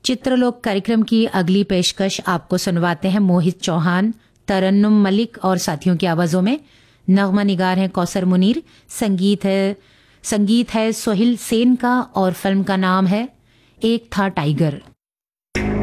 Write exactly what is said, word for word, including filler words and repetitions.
चित्रलोक कार्यक्रम की अगली पेशकश आपको सुनवाते हैं मोहित चौहान, तरन्नुम मलिक और साथियों की आवाज़ों में। नगमा निगार हैं कौसर मुनीर, संगीत है संगीत है सोहिल सेन का और फिल्म का नाम है एक था टाइगर।